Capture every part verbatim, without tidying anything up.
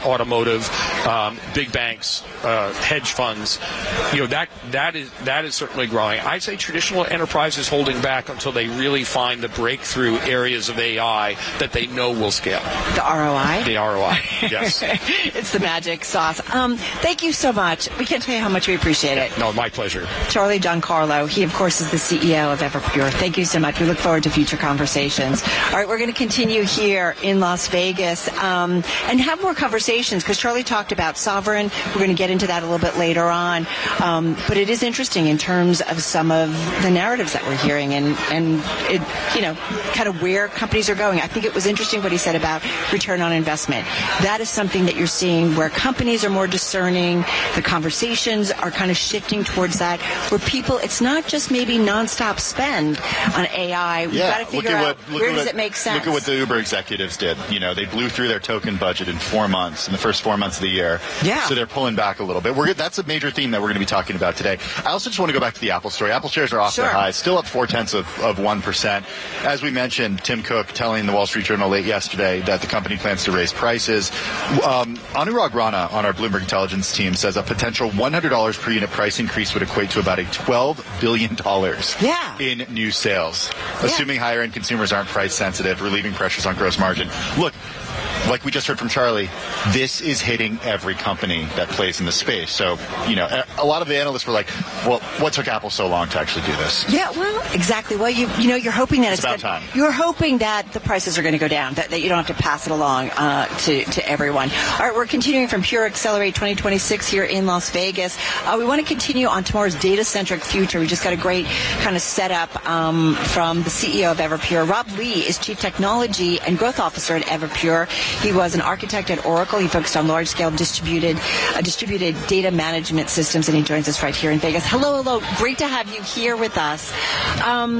automotive, um, big banks, uh, hedge funds. You know, that that is that is certainly growing. I'd say traditional enterprise is holding back until they really find the breakthrough areas of A I that they know will scale. The R O I? The R O I, yes. It's the magic sauce. Um, thank you so much. We can't tell you how much we appreciate it. No, my pleasure. Charlie Giancarlo, he, of course, is the C E O of Everpure. Thank you so much. We look forward to future conversations. All right, we're going to continue here in Las Vegas um, and have more conversations because Charlie talked about sovereign. We're going to get into that a little bit later on. Um, but it is interesting in terms of some of the narratives that we're hearing and, and it, you know, kind of where companies are going. I think it was interesting what he said about return on investment. That is something that you're seeing where companies are more discerning. The conversations are kind of shifting towards that, where people, it's not just maybe nonstop spend on A I. We've yeah, got to figure look at out what, where at does what, it make sense. Look at what the Uber executives did. You know, they blew through their token budget in four months, in the first four months of the year. Yeah. So they're pulling back a little bit. We're, that's a major theme that we're going to be talking about today. I also just want to go back to the Apple story. Apple shares are off Sure. their highs, still up four-tenths of, of one percent. As we mentioned, Tim Cook telling the Wall Street Journal late yesterday that the company plans to raise prices. Um, Anurag Rana on our Bloomberg Intelligence team says a potential one hundred dollars per unit price increase would equate to about a twelve billion dollars yeah. in new sales, yeah. assuming higher-end consumers aren't price sensitive, relieving pressures on gross margin. Look, like we just heard from Charlie, this is hitting every company that plays in the space. So, you know, a lot of the analysts were like, well, what took Apple so long to actually do this? Yeah, well, exactly. Well, you you know, you're hoping that it's, it's about gonna, time. You're hoping that the prices are going to go down, that, that you don't have to pass it along uh, to, to everyone. All right, we're continuing from Pure Accelerate twenty twenty-six here in Las Vegas. Uh, we want to continue on tomorrow's data-centric future. We just got a great kind of setup um, from the C E O of Everpure. Rob Lee is Chief Technology and Growth Officer at Everpure. He was an architect at Oracle. He focused on large-scale distributed uh, distributed data management systems, and he joins us right here in Vegas. Hello, hello. Great to have you here with us. Um,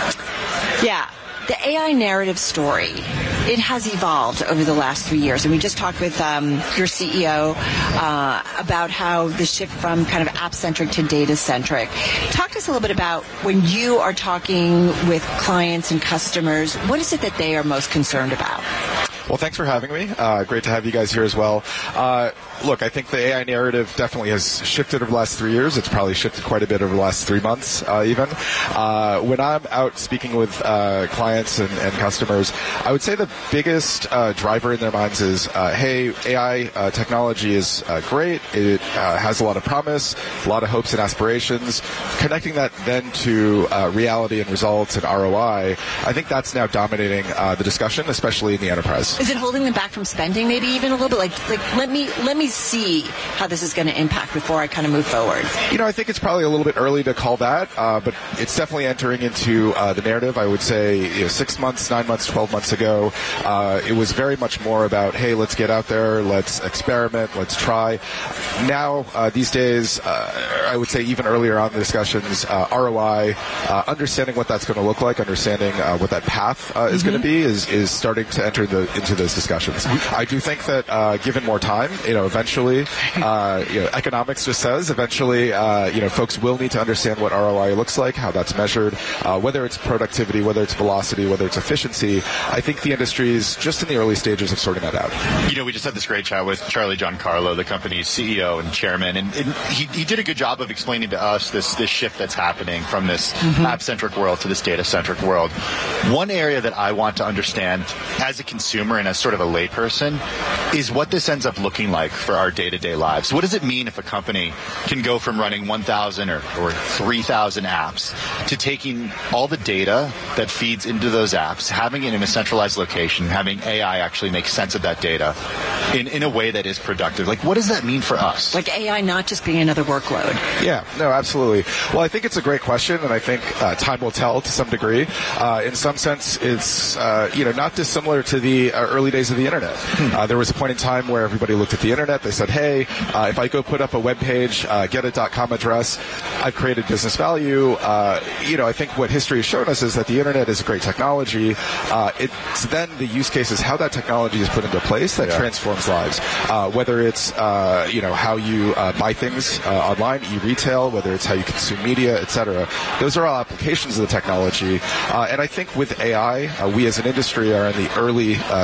yeah. The A I narrative story, it has evolved over the last three years. And we just talked with um, your C E O uh, about how the shift from kind of app-centric to data-centric. Talk to us a little bit about when you are talking with clients and customers, what is it that they are most concerned about? Well, thanks for having me. Uh, great to have you guys here as well. Uh, look, I think the A I narrative definitely has shifted over the last three years. It's probably shifted quite a bit over the last three months, uh, even. Uh, when I'm out speaking with uh, clients and, and customers, I would say the biggest uh, driver in their minds is, uh, hey, A I uh, technology is uh, great. It uh, has a lot of promise, a lot of hopes and aspirations. Connecting that then to uh, reality and results and R O I, I think that's now dominating uh, the discussion, especially in the enterprise. Is it holding them back from spending maybe even a little bit? Like, like let me let me see how this is going to impact before I kind of move forward. You know, I think it's probably a little bit early to call that, uh, but it's definitely entering into uh, the narrative. I would say you know, six months, nine months, twelve months ago, uh, it was very much more about, hey, let's get out there, let's experiment, let's try. Now, uh, these days, uh, I would say even earlier on in the discussions, uh, R O I, uh, understanding what that's going to look like, understanding uh, what that path uh, is mm-hmm. going to be, is is starting to enter the into those discussions. I do think that uh, given more time, you know, eventually, uh, you know, economics just says eventually, uh, you know, folks will need to understand what R O I looks like, how that's measured, uh, whether it's productivity, whether it's velocity, whether it's efficiency. I think the industry is just in the early stages of sorting that out. You know, we just had this great chat with Charlie Giancarlo, the company's C E O and chairman, and, and he, he did a good job of explaining to us this this shift that's happening from this mm-hmm. app-centric world to this data-centric world. One area that I want to understand as a consumer and as sort of a layperson is what this ends up looking like for our day-to-day lives. What does it mean if a company can go from running one thousand or, or three thousand apps to taking all the data that feeds into those apps, having it in a centralized location, having A I actually make sense of that data in, in a way that is productive? Like, what does that mean for us? Like A I not just being another workload. Yeah, no, absolutely. Well, I think it's a great question, and I think uh, time will tell to some degree. Uh, in some sense, it's uh, you know not dissimilar to the uh, early days of the internet. Hmm. Uh, there was a point in time where everybody looked at the internet. They said, hey, uh, if I go put up a web page, uh, get a .com address, I've created business value. Uh, you know, I think what history has shown us is that the internet is a great technology. Uh, it's then the use cases, how that technology is put into place that yeah. transforms lives. Uh, whether it's, uh, you know, how you uh, buy things uh, online, e-retail, whether it's how you consume media, et cetera. Those are all applications of the technology. Uh, and I think with A I, uh, we as an industry are in the early uh,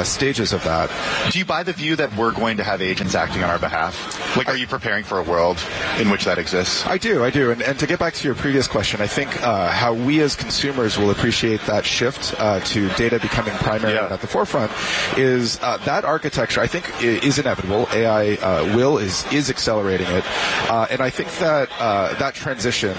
stages of that. Do you buy the view that we're going to have agents acting on our behalf? Like, are you preparing for a world in which that exists? I do, I do. And, and to get back to your previous question, I think uh, how we as consumers will appreciate that shift uh, to data becoming primary yeah. and at the forefront is uh, that architecture, I think, is inevitable. A I uh, will, is, is accelerating it. Uh, and I think that uh, that transition,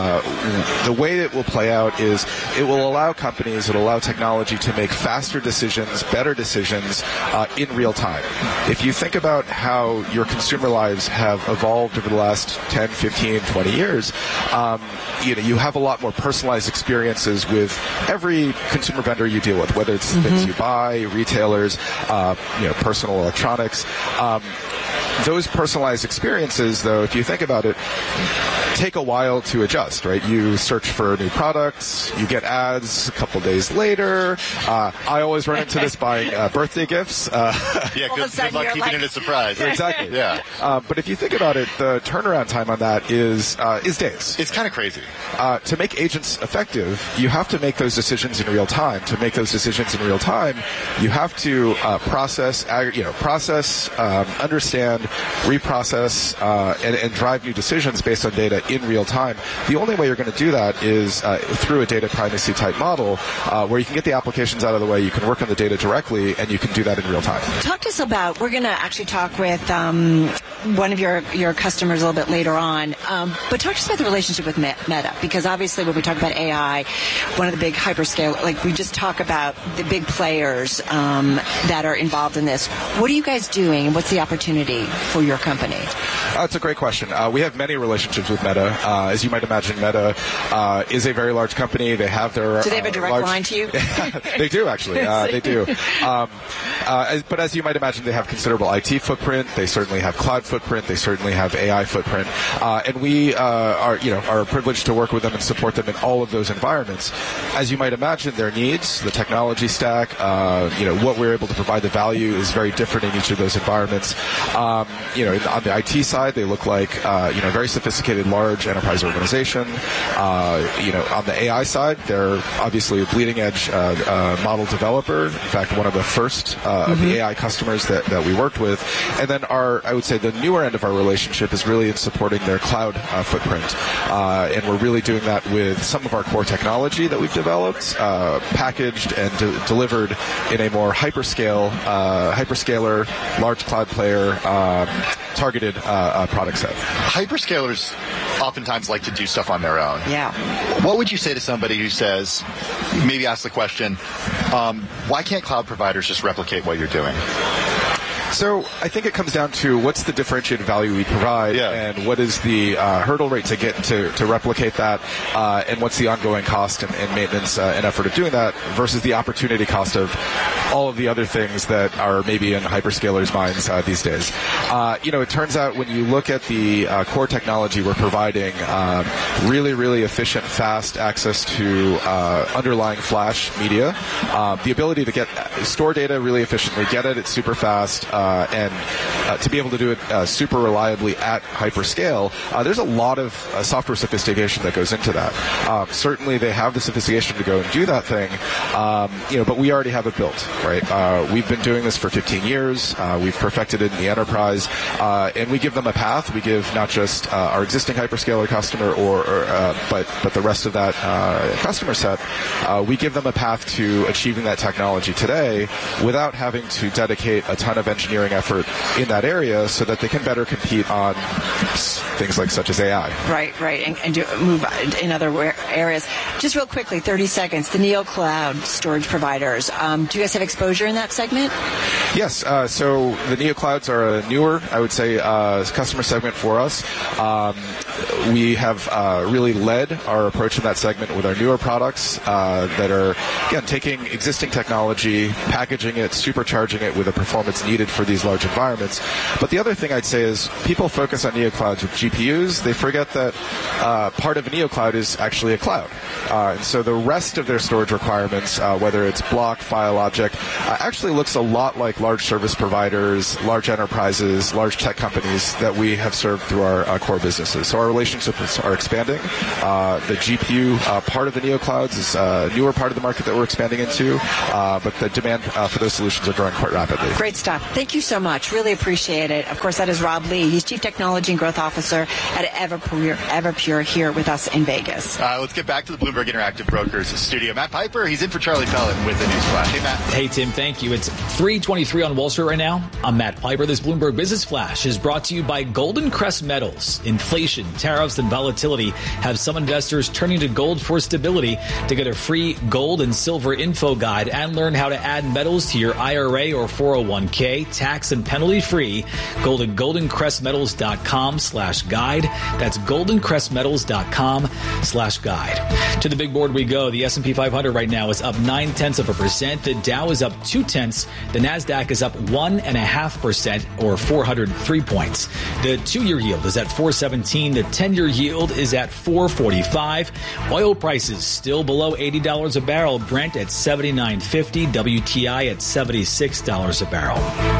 uh, the way it will play out is it will allow companies, it will allow technology to make faster decisions, better decisions uh, in real time. If you think about how your consumer lives have evolved over the last ten, fifteen, twenty years, um, you know, you have a lot more personalized experiences with every consumer vendor you deal with, whether it's mm-hmm. things you buy, retailers, uh, you know, personal electronics. Um, those personalized experiences, though, if you think about it, take a while to adjust, right? You search for new products, you get ads a couple days later. Uh, I always run into this buying uh, birthday gifts. Uh, yeah, good, good luck keeping like... it a surprise. Exactly. Yeah. Uh, but if you think about it, the turnaround time on that is uh, is days. It's kind of crazy. Uh, to make agents effective, you have to make those decisions in real time. To make those decisions in real time, you have to uh, process, ag- you know, process, um, understand, reprocess, uh, and, and drive new decisions based on data in real time. The only way you're going to do that is uh, through a data primacy type model uh, where you can get the applications out of the way, you can work on the data directly, and you can do that in real time. Talk to us about, we're going to actually talk with um, one of your, your customers a little bit later on, um, but talk to us about the relationship with Meta, because obviously when we talk about A I, one of the big hyperscale, like we just talk about the big players um, that are involved in this. What are you guys doing, and what's the opportunity for your company? Uh, that's a great question. Uh, we have many relationships with Meta. Uh, as you might imagine, Meta uh, is a very large company. They have their... Do they have a direct uh, large... line to you? They do, actually. Uh, they do. Um, uh, as, but as you might imagine, they have considerable I T footprint. They certainly have cloud footprint. They certainly have A I footprint. Uh, and we uh, are, you know, are privileged to work with them and support them in all of those environments. As you might imagine, their needs, the technology stack, uh, you know, what we're able to provide, the value is very different in each of those environments. Um, you know, on the I T side, they look like, uh, you know, very sophisticated, large enterprise organization. Uh, you know, on the A I side, they're obviously a bleeding edge uh, uh, model developer. In fact, one of the first uh, mm-hmm. of the A I customers that, that we worked with. And then our, I would say, the newer end of our relationship is really in supporting their cloud uh, footprint. Uh, and we're really doing that with some of our core technology that we've developed, uh, packaged and de- delivered in a more hyperscale, uh, hyperscaler, large cloud player, um, targeted uh, uh, product set. Hyperscalers oftentimes like to do stuff on their own. Yeah. What would you say to somebody who says, maybe ask the question, um, why can't cloud providers just replicate what you're doing? So I think it comes down to what's the differentiated value we provide, yeah. and what is the uh, hurdle rate to get to, to replicate that, uh, and what's the ongoing cost and, and maintenance uh, and effort of doing that versus the opportunity cost of all of the other things that are maybe in hyperscalers' minds uh, these days. Uh, you know, it turns out when you look at the uh, core technology we're providing, um, really, really efficient, fast access to uh, underlying flash media, uh, the ability to get store data really efficiently, get it, it's super fast. Uh, Uh, and uh, to be able to do it uh, super reliably at hyperscale, uh, there's a lot of uh, software sophistication that goes into that. Um, certainly, they have the sophistication to go and do that thing, um, you know. But we already have it built, right? Uh, we've been doing this for fifteen years. Uh, we've perfected it in the enterprise, uh, and we give them a path. We give not just uh, our existing hyperscaler customer, or, or uh, but but the rest of that uh, customer set. Uh, we give them a path to achieving that technology today without having to dedicate a ton of engineering effort in that area so that they can better compete on things like such as A I. Right, right, and, and do, move in other areas. Just real quickly, thirty seconds, the NeoCloud storage providers. Um, do you guys have exposure in that segment? Yes, uh, so the NeoClouds are a newer, I would say, uh, customer segment for us. Um, we have uh, really led our approach in that segment with our newer products uh, that are, again, taking existing technology, packaging it, supercharging it with the performance needed for these large environments. But the other thing I'd say is people focus on NeoClouds with G P Us. They forget that uh, part of a NeoCloud is actually a cloud. Uh, and so the rest of their storage requirements, uh, whether it's block, file, object, uh, actually looks a lot like large service providers, large enterprises, large tech companies that we have served through our uh, core businesses. So our relationships are expanding. Uh, the G P U uh, part of the NeoClouds is a newer part of the market that we're expanding into, uh, but the demand uh, for those solutions are growing quite rapidly. Great stuff. Thank you so much. Really appreciate it. Of course, that is Rob Lee. He's Chief Technology and Growth Officer at Everpure, Everpure here with us in Vegas. Uh, let's get back to the Bloomberg Interactive Brokers studio. Matt Piper, he's in for Charlie Pellet with the news flash. Hey, Matt. Hey, Tim. Thank you. It's three twenty-three on Wall Street right now. I'm Matt Piper. This Bloomberg Business Flash is brought to you by Golden Crest Metals. Inflation, tariffs, and volatility have some investors turning to gold for stability. To get a free gold and silver info guide and learn how to add metals to your I R A or four oh one k, tax and penalty free, go to goldencrestmetals.com slash guide. That's goldencrestmetals.com slash guide. To the big board we go. The S and P five hundred right now is up nine tenths of a percent. The Dow is up two tenths. The NASDAQ is up one and a half percent or four hundred three points. The two-year yield is at four seventeen. The ten-year yield is at four forty-five. Oil prices still below eighty dollars a barrel. Brent at seventy-nine fifty. W T I at seventy-six dollars a barrel.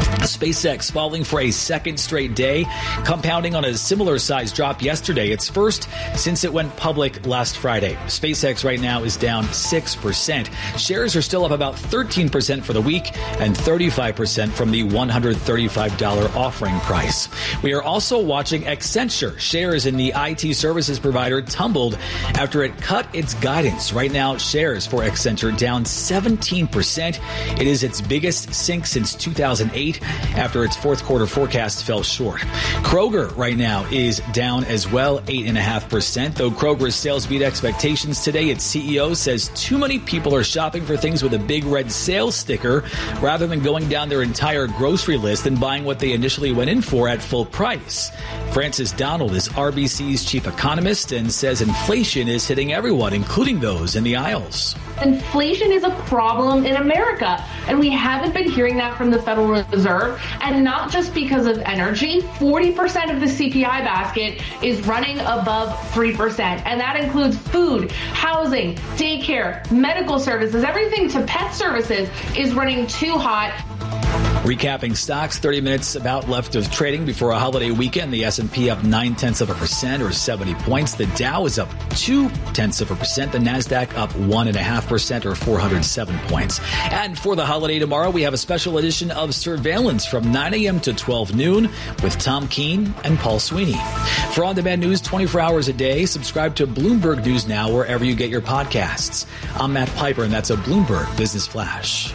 SpaceX falling for a second straight day, compounding on a similar size drop yesterday. It's first since it went public last Friday. SpaceX right now is down six percent. Shares are still up about thirteen percent for the week and thirty-five percent from the one hundred thirty-five dollars offering price. We are also watching Accenture. Shares in the I T services provider tumbled after it cut its guidance. Right now, shares for Accenture down seventeen percent. It is its biggest sink since two thousand eight after its fourth quarter forecast fell short. Kroger right now is down as well, eight point five percent. Though Kroger's sales beat expectations today, its C E O says too many people are shopping for things with a big red sales sticker rather than going down their entire grocery list and buying what they initially went in for at full price. Francis Donald is R B C's chief economist and says inflation is hitting everyone, including those in the aisles. Inflation is a problem in America, and we haven't been hearing that from the Federal Reserve, and not just because of energy. forty percent of the C P I basket is running above three percent, and that includes food, housing, daycare, medical services, everything to pet services is running too hot. Recapping stocks, thirty minutes about left of trading before a holiday weekend. The S and P up nine tenths of a percent or seventy points. The Dow is up two tenths of a percent. The NASDAQ up one and a half percent or four hundred seven points. And for the holiday tomorrow, we have a special edition of Surveillance from nine a.m. to twelve noon with Tom Keene and Paul Sweeney. For on-demand news twenty-four hours a day, subscribe to Bloomberg News Now wherever you get your podcasts. I'm Matt Piper, and that's a Bloomberg Business Flash.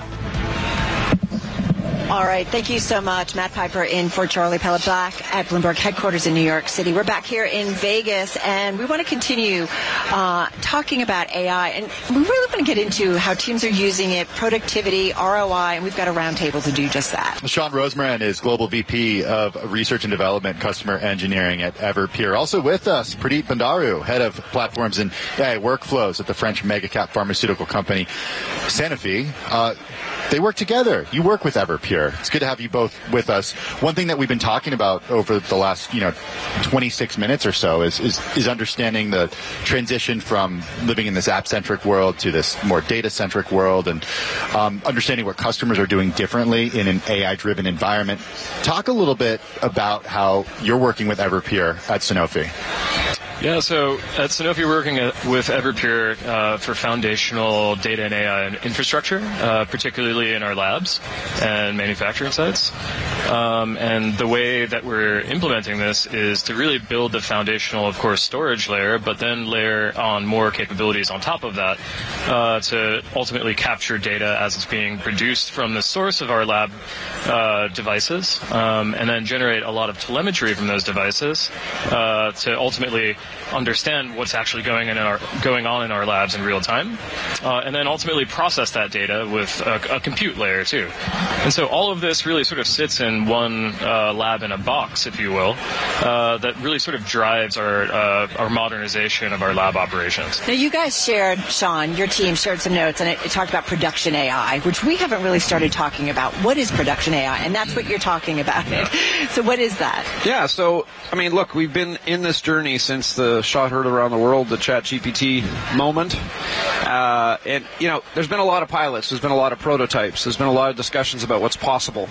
All right. Thank you so much. Matt Piper in for Charlie Pellet Black at Bloomberg headquarters in New York City. We're back here in Vegas, and we want to continue uh, talking about A I. And we really want to get into how teams are using it, productivity, R O I, and we've got a roundtable to do just that. Sean Rosemarin is Global V P of Research and Development, Customer Engineering at Everpure. Also with us, Pradeep Bandaru, Head of Platforms and A I Workflows at the French mega-cap pharmaceutical company Sanofi. Uh, They work together. You work with Everpure. It's good to have you both with us. One thing that we've been talking about over the last, you know, twenty-six minutes or so is is, is understanding the transition from living in this app-centric world to this more data-centric world, and um, understanding what customers are doing differently in an A I-driven environment. Talk a little bit about how you're working with Everpure at Sanofi. Yeah, so at Sanofi, we're working at, with Everpure uh, for foundational data and A I infrastructure, uh, particularly in our labs and manufacturing sites. Um, and the way that we're implementing this is to really build the foundational, of course, storage layer, but then layer on more capabilities on top of that uh, to ultimately capture data as it's being produced from the source of our lab uh, devices, um, and then generate a lot of telemetry from those devices uh, to ultimately understand what's actually going in our going on in our labs in real time, uh, and then ultimately process that data with a, a compute layer too. And so all of this really sort of sits in one uh, lab in a box, if you will, uh, that really sort of drives our uh, our modernization of our lab operations. Now, you guys shared, Sean, your team shared some notes, and it, it talked about production A I, which we haven't really started talking about. What is production A I? And that's what you're talking about. So what is that? Yeah, so, I mean, look, we've been in this journey since the shot heard around the world, the ChatGPT moment. Uh, and, you know, there's been a lot of pilots. There's been a lot of prototypes. There's been a lot of discussions about what's possible.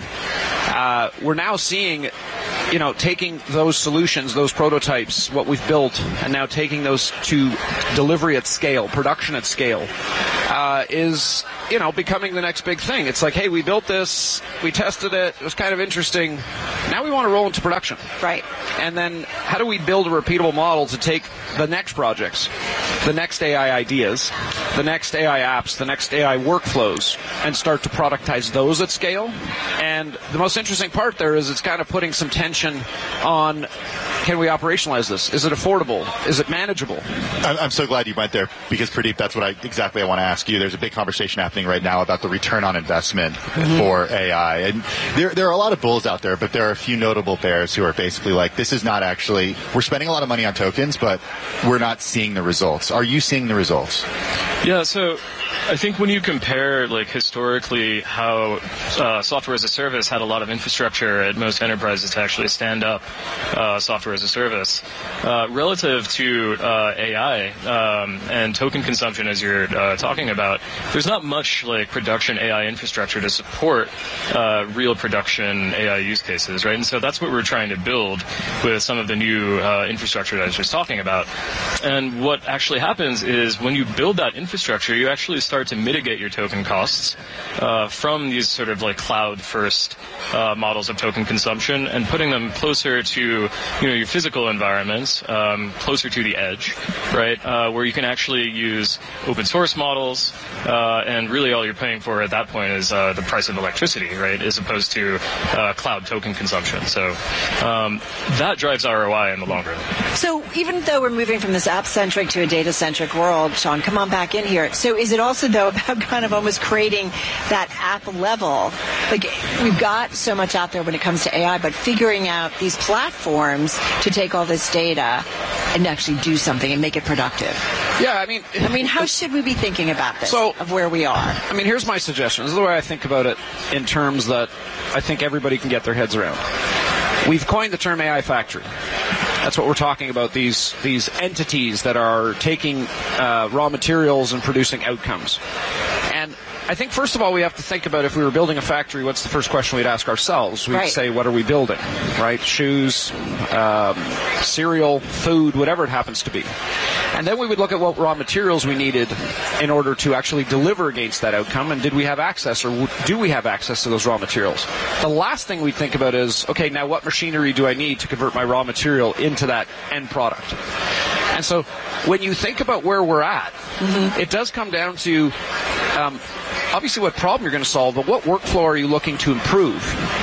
Uh, we're now seeing, you know, taking those solutions, those prototypes, what we've built, and now taking those to delivery at scale, production at scale, uh, is, you know, becoming the next big thing. It's like, hey, we built this, we tested it, it was kind of interesting. Now we want to roll into production. Right. And then how do we build a repeatable model to take the next projects, the next A I ideas, the next A I apps, the next A I workflows, and start to productize those at scale? And the most interesting part there is it's kind of putting some tension on, can we operationalize this? Is it affordable? Is it manageable? I'm so glad you went there, because Pradeep, that's what I exactly I want to ask you. There's a big conversation happening right now about the return on investment mm-hmm. for A I. And there, there are a lot of bulls out there, but there are a few notable bears who are basically like, this is not actually, we're spending a lot of money on tokens, but we're not seeing the results. Are you seeing the results? Yeah, so I think when you compare, like, historically how uh, software as a service had a lot of infrastructure at most enterprises to actually stand up uh, software as a service, uh, relative to uh, A I um, and token consumption, as you're uh, talking about, there's not much, like, production A I infrastructure to support uh, real production A I use cases, right? And so that's what we're trying to build with some of the new uh, infrastructure that I was just talking about. And what actually happens is when you build that infrastructure, you actually start to mitigate your token costs uh, from these sort of like cloud-first uh, models of token consumption and putting them closer to, you know, your physical environments, um, closer to the edge, right, uh, where you can actually use open source models, uh, and really all you're paying for at that point is uh, the price of electricity, right, as opposed to uh, cloud token consumption. So um, that drives R O I in the long run. So even though we're moving from this app-centric to a data-centric world, Sean, come on back in here. So is it also, though, about kind of almost creating that app level? Like, we've got so much out there when it comes to A I, but figuring out these platforms to take all this data and actually do something and make it productive. Yeah, I mean... I mean, how should we be thinking about this, so, of where we are? I mean, here's my suggestion. This is the way I think about it in terms that I think everybody can get their heads around. We've coined the term A I factory. That's what we're talking about, these these entities that are taking uh, raw materials and producing outcomes. And I think, first of all, we have to think about if we were building a factory, what's the first question we'd ask ourselves? We'd right. say, what are we building? Right? Shoes, um, cereal, food, whatever it happens to be. And then we would look at what raw materials we needed in order to actually deliver against that outcome, and did we have access, or do we have access to those raw materials? The last thing we'd think about is, okay, now what machinery do I need to convert my raw material into that end product? And so when you think about where we're at, mm-hmm. it does come down to um, obviously what problem you're going to solve, but what workflow are you looking to improve?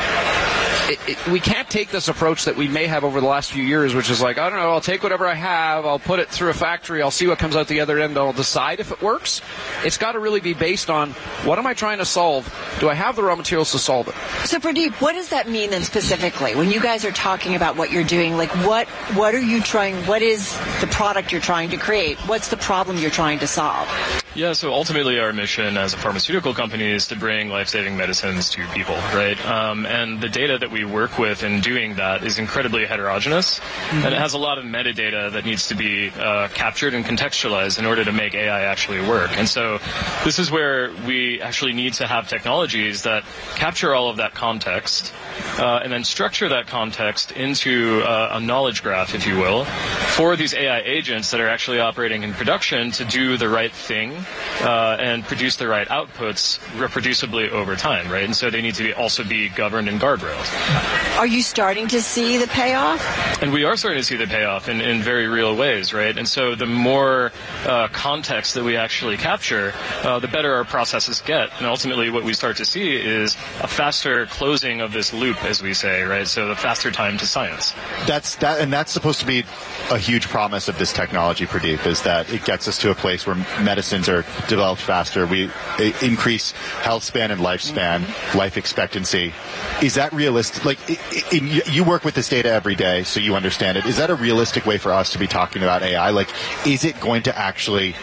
It, it, we can't take this approach that we may have over the last few years, which is like, I don't know, I'll take whatever I have, I'll put it through a factory, I'll see what comes out the other end, I'll decide if it works. It's got to really be based on, what am I trying to solve? Do I have the raw materials to solve it? So, Pradeep, what does that mean then specifically? When you guys are talking about what you're doing, like what what are you trying, what is the product you're trying to create? What's the problem you're trying to solve? Yeah, so ultimately our mission as a pharmaceutical company is to bring life-saving medicines to people, right? Um, and the data that we work with in doing that is incredibly heterogeneous, mm-hmm. and it has a lot of metadata that needs to be uh, captured and contextualized in order to make A I actually work. And so this is where we actually need to have technologies that capture all of that context uh, and then structure that context into uh, a knowledge graph, if you will, for these A I agents that are actually operating in production to do the right thing uh, and produce the right outputs reproducibly over time, right? And so they need to be also be governed in guardrails. Are you starting to see the payoff? And we are starting to see the payoff in, in very real ways, right? And so the more uh, context that we actually capture, uh, the better our processes get. And ultimately what we start to see is a faster closing of this loop, as we say, right? So the faster time to science. That's that, and that's supposed to be a huge promise of this technology, Pradeep, is that it gets us to a place where medicines are developed faster. We increase health span and lifespan, mm-hmm. life expectancy. Is that realistic? Like, in, in, you work with this data every day, so you understand it. Is that a realistic way for us to be talking about A I? Like, is it going to actually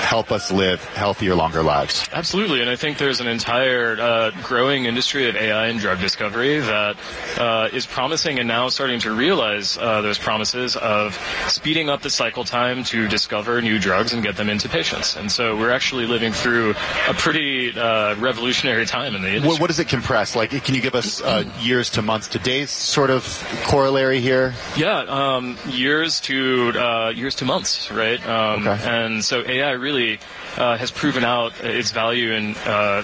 help us live healthier, longer lives? Absolutely, and I think there's an entire uh, growing industry of A I and drug discovery that uh, is promising and now starting to realize uh, those promises of speeding up the cycle time to discover new drugs and get them into patients. And so we're actually living through a pretty uh, revolutionary time in the industry. What, what does it compress? Like, can you give us uh, years to months to days sort of corollary here? Yeah, um, years to uh, years to months, right? Um, okay. And so A I really uh, has proven out its value in uh,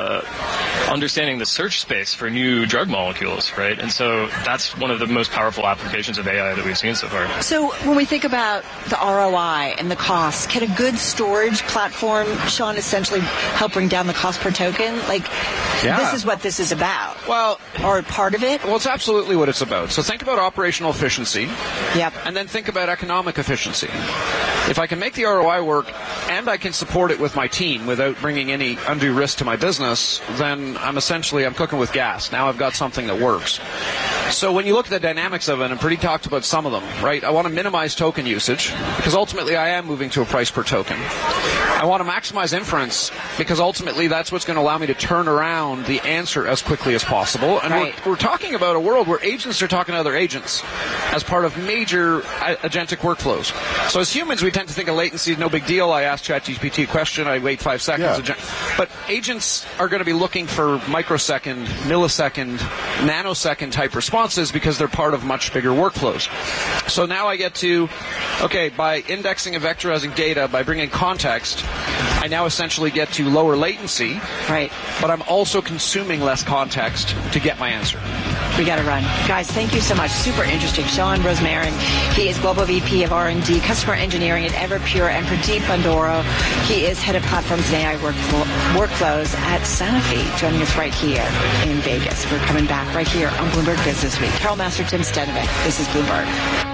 uh, understanding the search space for new drug molecules, right? And so that's one of the most powerful applications of A I that we've seen so far. So when we think about the R O I and the cost, can a good storage platform, Sean, essentially help bring down the cost per token? Like, yeah. This is what this is about. Well, or part of it? Well, it's absolutely what it's about. So think about operational efficiency. Yep. And then think about economic efficiency. If I can make the R O I work and I can support it with my team without bringing any undue risk to my business, then I'm essentially, I'm cooking with gas. Now I've got something that works. So when you look at the dynamics of it, and Pradeep talked about some of them, right? I want to minimize token usage because ultimately I am moving to a price per token. I want to maximize inference because ultimately that's what's going to allow me to turn around the answer as quickly as possible. And right. we're, we're talking about a world where agents are talking to other agents as part of major agentic workflows. So as humans, we tend to think of latency is no big deal. I ask ChatGPT a question, I wait five seconds. Yeah. But agents are going to be looking for microsecond, millisecond, nanosecond type responses because they're part of much bigger workflows. So now I get to, okay, by indexing and vectorizing data, by bringing context, I now essentially get to lower latency. Right. But I'm also consuming less context to get my answer. We got to run. Guys, thank you so much. Super interesting. Sean Rosmarin, he is Global V P of R and D, Customer Engineering at Everpure, and Pradeep Bandoro, he is Head of Platforms and A I workflow, Workflows at Sanofi, joining us right here in Vegas. We're coming back right here on Bloomberg Business Week. Carol Master, Tim Stenovic. This is Bloomberg.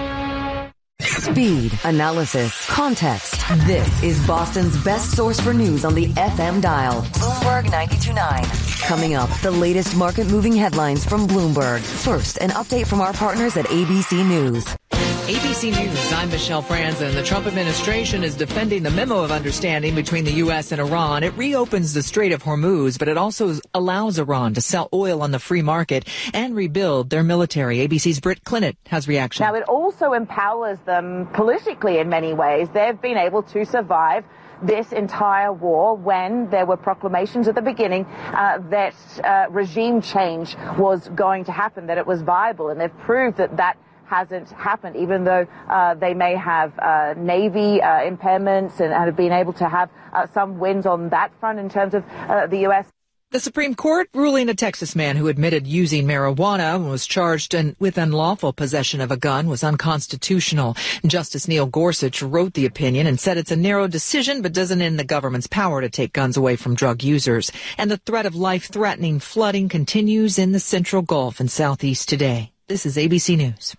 Speed, analysis, context. This is Boston's best source for news on the F M dial. Bloomberg ninety-two point nine. Coming up, the latest market-moving headlines from Bloomberg. First, an update from our partners at A B C News. A B C News, I'm Michelle Franzen. The Trump administration is defending the memo of understanding between the U S and Iran. It reopens the Strait of Hormuz, but it also allows Iran to sell oil on the free market and rebuild their military. A B C's Britt Clinnett has reaction. Now, it also empowers them politically in many ways. They've been able to survive this entire war when there were proclamations at the beginning uh, that uh, regime change was going to happen, that it was viable, and they've proved that that hasn't happened, even though uh, they may have uh, Navy uh, impairments and, and have been able to have uh, some wins on that front in terms of uh, the U S. The Supreme Court ruling a Texas man who admitted using marijuana and was charged in, with unlawful possession of a gun was unconstitutional. Justice Neil Gorsuch wrote the opinion and said it's a narrow decision but doesn't end the government's power to take guns away from drug users. And the threat of life-threatening flooding continues in the Central Gulf and Southeast today. This is A B C News.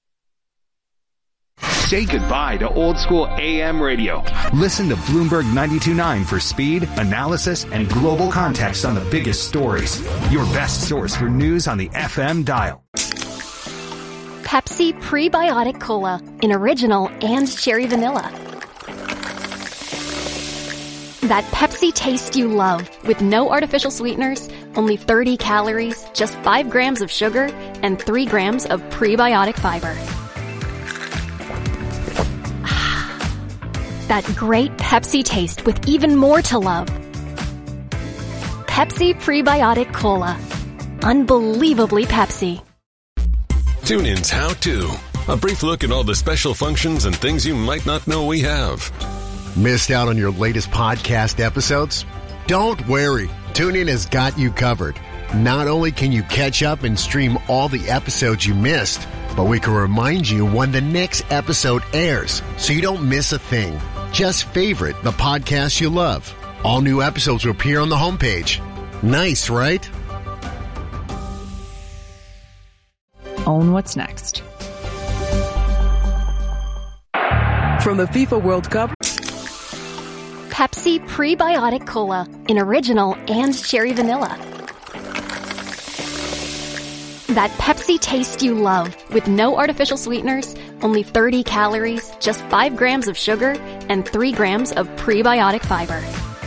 Say goodbye to old school A M radio. Listen to Bloomberg ninety-two point nine for speed, analysis, and global context on the biggest stories. Your best source for news on the F M dial. Pepsi Prebiotic Cola in original and cherry vanilla. That Pepsi taste you love with no artificial sweeteners, only thirty calories, just five grams of sugar, and three grams of prebiotic fiber. That great Pepsi taste with even more to love. Pepsi Prebiotic Cola. Unbelievably Pepsi. TuneIn's How To. A brief look at all the special functions and things you might not know we have. Missed out on your latest podcast episodes? Don't worry. TuneIn has got you covered. Not only can you catch up and stream all the episodes you missed, but we can remind you when the next episode airs so you don't miss a thing. Just favorite the podcast you love. All new episodes will appear on the homepage. Nice, right? Own what's next. From the FIFA World Cup, Pepsi Prebiotic Cola in original and cherry vanilla. That Pepsi taste you love, with no artificial sweeteners, only thirty calories, just five grams of sugar, and three grams of prebiotic fiber.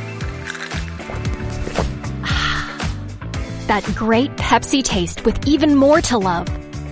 That great Pepsi taste with even more to love.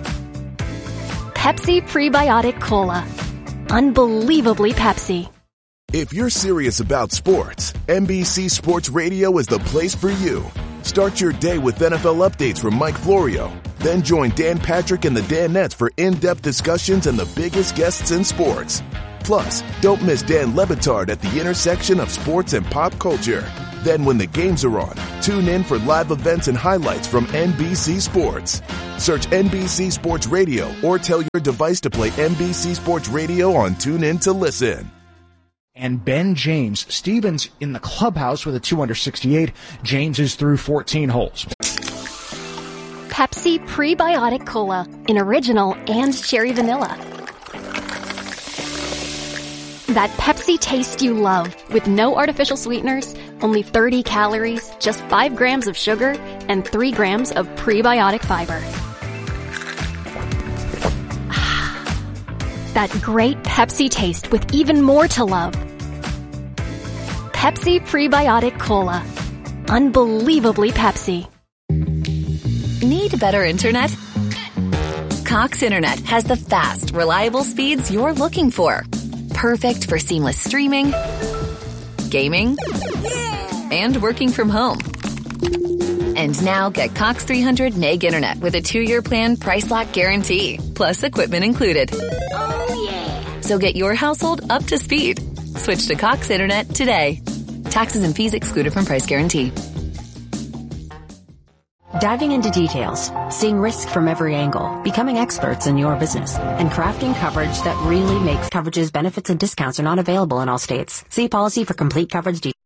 Pepsi Prebiotic Cola. Unbelievably Pepsi. If you're serious about sports, N B C Sports Radio is the place for you. Start your day with N F L updates from Mike Florio. Then join Dan Patrick and the Danettes for in-depth discussions and the biggest guests in sports. Plus, don't miss Dan Le Batard at the intersection of sports and pop culture. Then when the games are on, tune in for live events and highlights from N B C Sports. Search N B C Sports Radio or tell your device to play N B C Sports Radio on TuneIn to listen. And Ben James. Stevens in the clubhouse with a two under sixty-eight. James is through fourteen holes. Pepsi Prebiotic Cola in original and cherry vanilla. That Pepsi taste you love, with no artificial sweeteners, only thirty calories, just five grams of sugar, and three grams of prebiotic fiber. That great Pepsi taste with even more to love. Pepsi Prebiotic Cola. Unbelievably Pepsi. Need better internet? Cox Internet has the fast, reliable speeds you're looking for. Perfect for seamless streaming, gaming, and working from home. And now get Cox three hundred meg internet with a two-year plan price lock guarantee, plus equipment included. Oh, yeah. So get your household up to speed. Switch to Cox Internet today. Taxes and fees excluded from price guarantee. Diving into details, seeing risk from every angle, becoming experts in your business, and crafting coverage that really makes coverage's benefits and discounts are not available in all states. See policy for complete coverage details.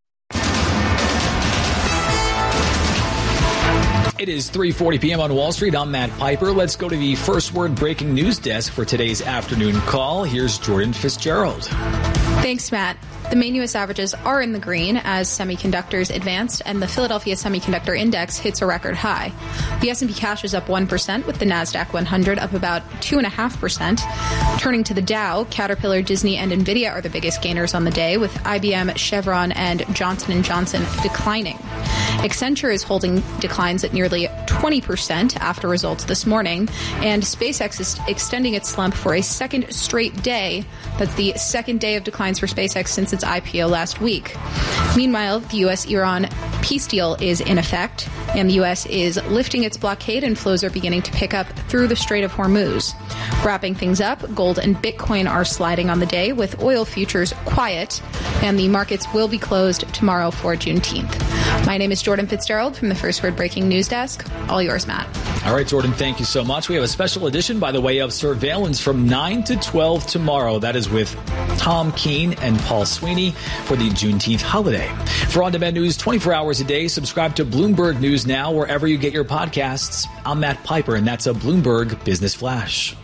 It is three forty p.m. on Wall Street. I'm Matt Piper. Let's go to the First Word breaking news desk for today's afternoon call. Here's Jordan Fitzgerald. Thanks, Matt. The main U S averages are in the green as semiconductors advanced, and the Philadelphia Semiconductor Index hits a record high. The S and P cash is up one percent, with the NASDAQ one hundred up about two point five percent. Turning to the Dow, Caterpillar, Disney, and NVIDIA are the biggest gainers on the day, with I B M, Chevron, and Johnson and Johnson declining. Accenture is holding declines at nearly twenty percent after results this morning, and SpaceX is extending its slump for a second straight day. That's the second day of declines for SpaceX since its I P O last week. Meanwhile, the U S Iran peace deal is in effect, and the U S is lifting its blockade, and flows are beginning to pick up through the Strait of Hormuz. Wrapping things up, gold and Bitcoin are sliding on the day, with oil futures quiet, and the markets will be closed tomorrow for Juneteenth. My name is Jordan Fitzgerald from the First Word Breaking News Desk. All yours, Matt. All right, Jordan, thank you so much. We have a special edition, by the way, of Surveillance from nine to twelve tomorrow. That is with Tom Keene and Paul Sweeney for the Juneteenth holiday. For on-demand news twenty-four hours a day, subscribe to Bloomberg News Now wherever you get your podcasts. I'm Matt Piper, and that's a Bloomberg Business Flash.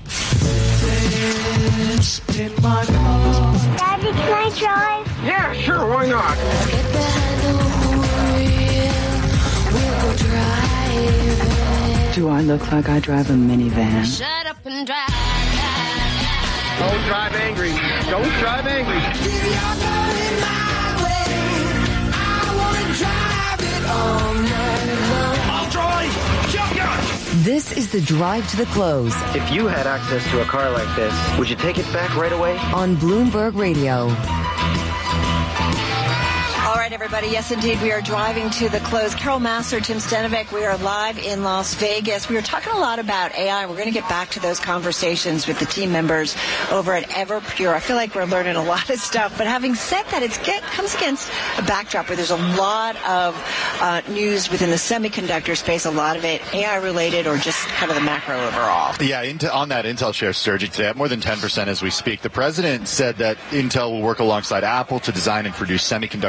Daddy, can I drive? Yeah, sure, why not? Do I look like I drive a minivan? Shut up and drive. Don't drive angry. Don't drive angry. I'll drive. Shotgun. This is the drive to the close. If you had access to a car like this, would you take it back right away? On Bloomberg Radio. All right, everybody. Yes, indeed. We are driving to the close. Carol Massar, Tim Stenovic. We are live in Las Vegas. We were talking a lot about A I. We're going to get back to those conversations with the team members over at Everpure. I feel like we're learning a lot of stuff. But having said that, it comes against a backdrop where there's a lot of uh, news within the semiconductor space, a lot of it A I related or just kind of the macro overall. Yeah, Intel, on that, Intel share surging today at more than ten percent as we speak. The president said that Intel will work alongside Apple to design and produce semiconductors domestically.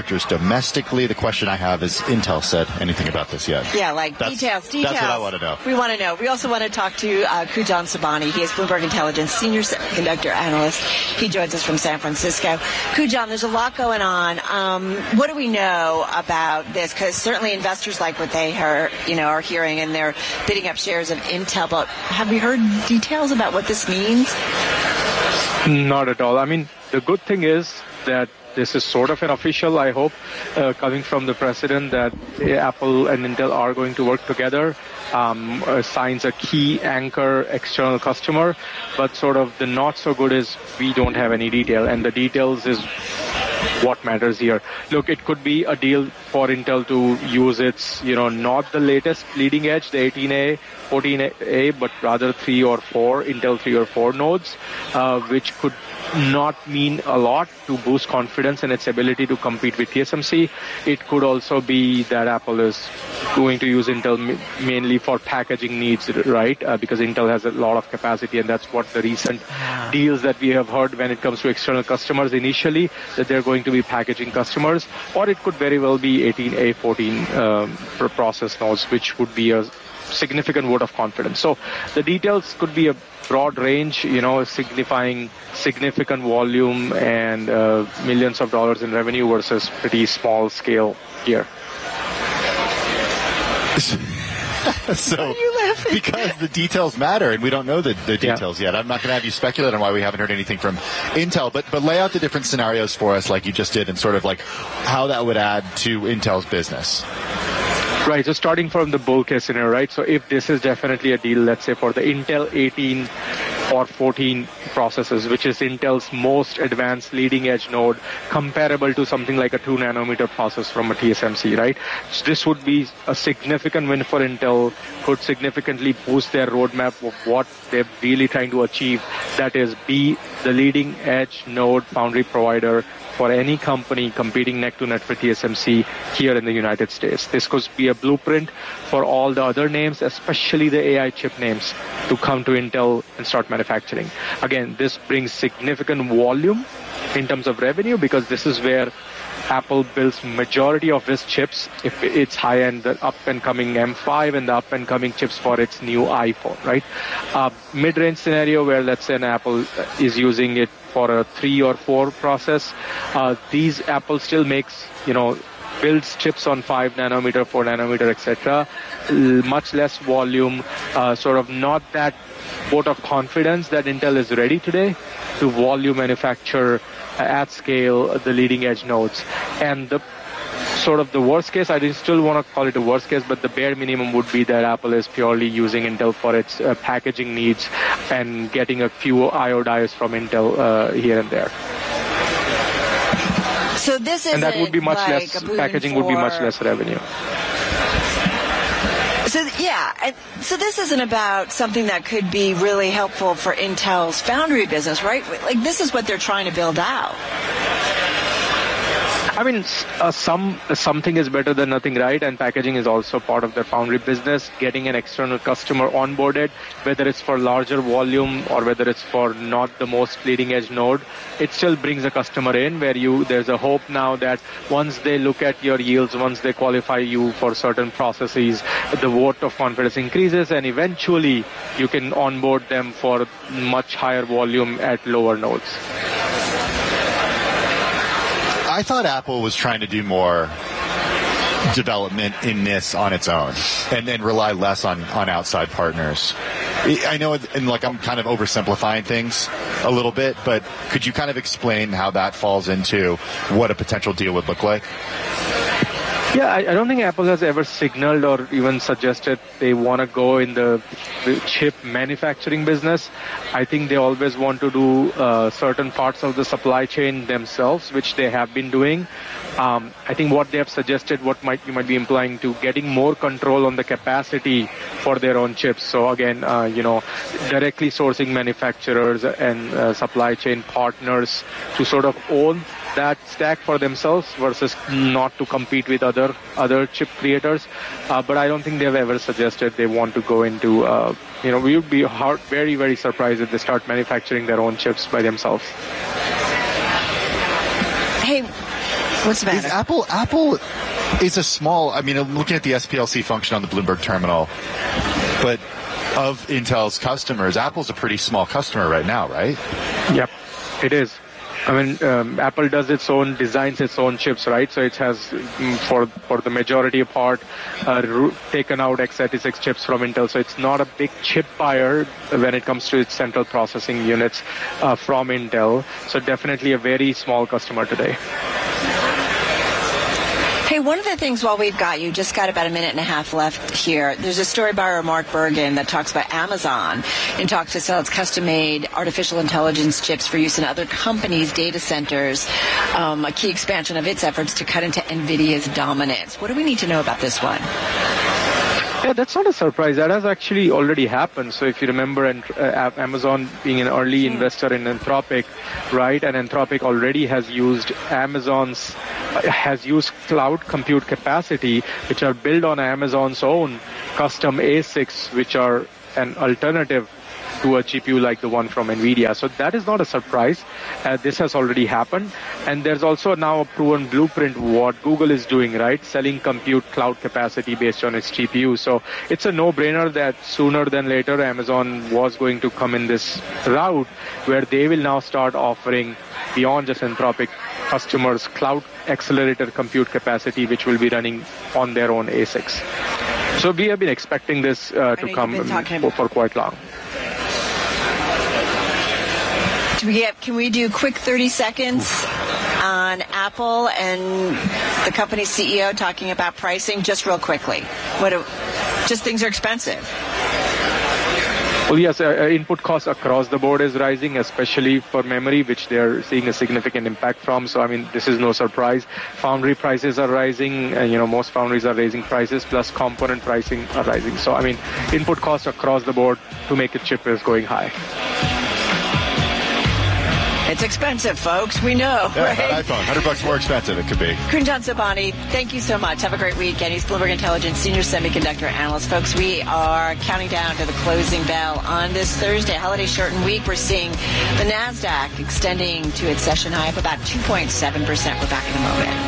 domestically? The question I have is, Intel said anything about this yet? Yeah, like that's, details, details. That's what I want to know. We want to know. We also want to talk to uh, Kujan Sabani. He is Bloomberg Intelligence Senior Semiconductor Analyst. He joins us from San Francisco. Kujan, there's a lot going on. Um, what do we know about this? Because certainly investors like what they are, you know, are hearing, and they're bidding up shares of Intel. But have we heard details about what this means? Not at all. I mean, the good thing is that this is sort of an official, I hope, uh, coming from the president, that Apple and Intel are going to work together. Um, uh, signs a key anchor external customer, but sort of the not so good is we don't have any detail, and the details is what matters here. Look, it could be a deal for Intel to use its, you know, not the latest leading edge, the eighteen A, fourteen A, but rather three or four, Intel three or four nodes, uh, which could not mean a lot to boost confidence in its ability to compete with T S M C. It could also be that Apple is going to use Intel mainly for packaging needs, right? Uh, because Intel has a lot of capacity, and that's what the recent yeah. deals that we have heard when it comes to external customers initially, that they're going to be packaging customers. Or it could very well be eighteen A, fourteen um, process nodes, which would be a significant vote of confidence. So the details could be a broad range, you know, signifying significant volume and uh, millions of dollars in revenue versus pretty small scale here. So, because the details matter, and we don't know the, the details yeah. yet. I'm not going to have you speculate on why we haven't heard anything from Intel, but but lay out the different scenarios for us, like you just did, and sort of like how that would add to Intel's business. Right, so starting from the bull case scenario, right? So if this is definitely a deal, let's say for the Intel eighteen or fourteen processors, which is Intel's most advanced leading edge node, comparable to something like a two nanometer process from a T S M C, right? So this would be a significant win for Intel, could significantly boost their roadmap of what they're really trying to achieve, that is be the leading edge node foundry provider for any company competing neck to neck with T S M C here in the United States. This could be a blueprint for all the other names, especially the A I chip names, to come to Intel and start manufacturing. Again, this brings significant volume in terms of revenue, because this is where Apple builds majority of its chips, if it's high-end, the up-and-coming M five and the up-and-coming chips for its new iPhone, right? Uh, mid-range scenario where, let's say, an Apple is using it for a three or four process, uh, these Apple still makes, you know, builds chips on five nanometer, four nanometer, et cetera. Much less volume, uh, sort of not that vote of confidence that Intel is ready today to volume manufacture uh, at scale the leading edge nodes. And the sort of the worst case, I still want to call it a worst case, but the bare minimum would be that Apple is purely using Intel for its uh, packaging needs and getting a few I O dies from Intel uh, here and there. So this is and that would be much like less packaging for... would be much less revenue. So yeah, and so this isn't about something that could be really helpful for Intel's foundry business, right? Like this is what they're trying to build out. I mean, uh, some something is better than nothing, right? And packaging is also part of their foundry business. Getting an external customer onboarded, whether it's for larger volume or whether it's for not the most leading edge node, it still brings a customer in where you there's a hope now that once they look at your yields, once they qualify you for certain processes, the vote of confidence increases, and eventually you can onboard them for much higher volume at lower nodes. I thought Apple was trying to do more development in this on its own and then rely less on, on outside partners. I know, and like I'm kind of oversimplifying things a little bit, but could you kind of explain how that falls into what a potential deal would look like? Yeah, I, I don't think Apple has ever signaled or even suggested they want to go in the, the chip manufacturing business. I think they always want to do uh, certain parts of the supply chain themselves, which they have been doing. Um, I think what they have suggested, what might you might be implying to getting more control on the capacity for their own chips. So again, uh, you know, directly sourcing manufacturers and uh, supply chain partners to sort of own that stack for themselves versus not to compete with other other chip creators. Uh, but I don't think they've ever suggested they want to go into, uh, you know, we would be hard, very, very surprised if they start manufacturing their own chips by themselves. Hey, What's the matter? Is Apple, Apple is a small, I mean, I'm looking at the S P L C function on the Bloomberg terminal, but of Intel's customers, Apple's a pretty small customer right now, right? Yep, it is. I mean, um, Apple does its own, designs its own chips, right? So it has, mm, for for the majority part, uh, ro- taken out x eighty-six chips from Intel. So it's not a big chip buyer when it comes to its central processing units uh, from Intel. So definitely a very small customer today. Hey, one of the things while we've got you, just got about a minute and a half left here. There's a story by Mark Bergen that talks about Amazon and talks to sell its custom-made artificial intelligence chips for use in other companies' data centers, um, a key expansion of its efforts to cut into NVIDIA's dominance. What do we need to know about this one? Yeah, that's not a surprise. That has actually already happened. So if you remember, and, uh, Amazon being an early investor in Anthropic, right, and Anthropic already has used Amazon's, uh, has used cloud compute capacity, which are built on Amazon's own custom A SICs, which are an alternative to a G P U like the one from NVIDIA. So that is not a surprise. Uh, this has already happened. And there's also now a proven blueprint what Google is doing, right? Selling compute cloud capacity based on its G P U. So it's a no-brainer that sooner than later Amazon was going to come in this route where they will now start offering beyond just Anthropic customers cloud accelerator compute capacity which will be running on their own A SICs. So we have been expecting this uh, to come um, for quite long. Do we have, can we do quick thirty seconds on Apple and the company's C E O talking about pricing just real quickly? What? Do, just things are expensive. Well, yes, uh, input costs across the board is rising, especially for memory, which they're seeing a significant impact from. So, I mean, this is no surprise. Foundry prices are rising, and, you know, most foundries are raising prices, plus component pricing are rising. So, I mean, input costs across the board to make a chip is going high. It's expensive, folks. We know, yeah, right? That iPhone, one hundred bucks more expensive it could be. Kunjan Sobhani, thank you so much. Have a great weekend. He's Bloomberg Intelligence Senior Semiconductor Analyst. Folks, we are counting down to the closing bell on this Thursday, holiday shortened week. We're seeing the NASDAQ extending to its session high up about two point seven percent. We're back in a moment.